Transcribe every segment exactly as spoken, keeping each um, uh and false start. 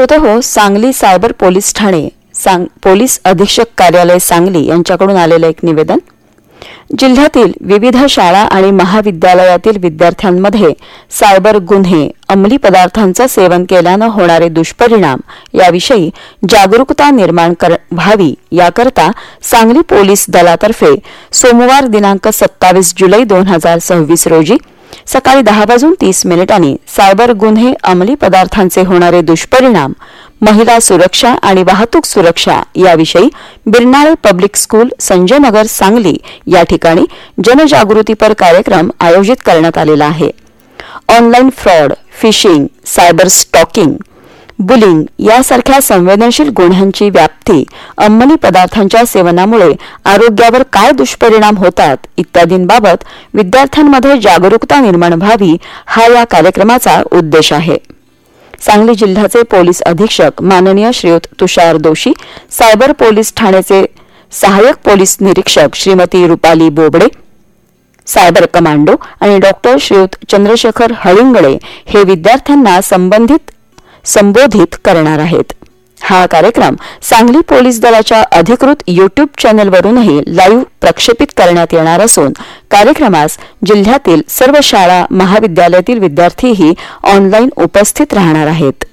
श्रोतेहो, Sangli cyber police Thane सांग police अधीक्षक कार्यालय सांगली यांच्याकडून आलेलं एक निवेदन. जिल्ह्यातील विविध शाळा आणि महाविद्यालयातील विद्यार्थ्यांमध्ये सायबर गुन्हे, अंमली पदार्थांचं सेवन केल्यानं होणारे दुष्परिणाम याविषयी जागरूकता निर्माण व्हावी याकरता सांगली पोलीस दलातर्फे सोमवार दिनांक सत्तावीस जुलै दोन हजार सव्वीस रोजी सकाळी दहा वाजून तीस मिनिटांनी सायबर गुन्हे, अंमली पदार्थांचे होणारे दुष्परिणाम, महिला सुरक्षा आणि वाहतूक सुरक्षा याविषयी बिरनाळे पब्लिक स्कूल, संजय नगर, सांगली या ठिकाणी जनजागृतीपर कार्यक्रम आयोजित करण्यात आलेला आहे. Online fraud, fishing, cyber stocking, bullying यासारख्या संवेदनशील गुन्ह्यांची व्याप्ती, अंमली पदार्थांच्या सेवनामुळे आरोग्यावर काय दुष्परिणाम होतात इत्यादींबाबत विद्यार्थ्यांमध्ये जागरूकता निर्माण व्हावी हा या कार्यक्रमाचा उद्देश आहे. सांगली जिल्ह्याचे पोलीस अधीक्षक माननीय श्रीयुत तुषार दोशी, सायबर पोलीस ठाण्याचे सहाय्यक पोलीस निरीक्षक श्रीमती रुपाली बोबडे, सायबर कमांडो आणि डॉक्टर श्रीयुत चंद्रशेखर हळिंगळे हे विद्यार्थ्यांना संबंधित संबोधित करणार आहेत. हा कार्यक्रम सांगली पोलीस दलाच्या अधिकृत यूट्यूब चॅनलवरूनही लाईव्ह प्रक्षेपित करण्यात येणार असून कार्यक्रमास जिल्ह्यातील सर्व शाळा, महाविद्यालयातील विद्यार्थीही ऑनलाईन उपस्थित राहणार आहेत.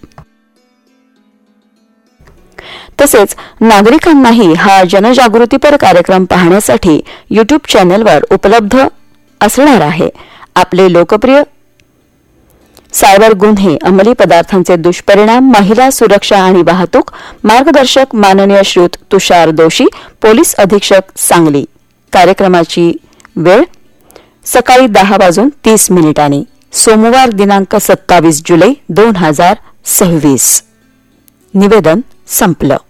तसेच नागरिकांनाही हा जनजागृतीपर कार्यक्रम पाहण्यासाठी यूट्यूब चॅनलवर उपलब्ध असणार आहे. आपले लोकप्रिय सायबर गुन्हे, अंमली पदार्थांचे दुष्परिणाम, महिला सुरक्षा आणि वाहतूक मार्गदर्शक माननीय श्रीयुत तुषार दोशी, पोलीस अधीक्षक, सांगली. कार्यक्रमाची वेळ सकाळी दहा वाजून तीस मिनिटांनी, सोमवार दिनांक सत्तावीस जुलै दोन हजार सव्वीस. निवेदन संपलं.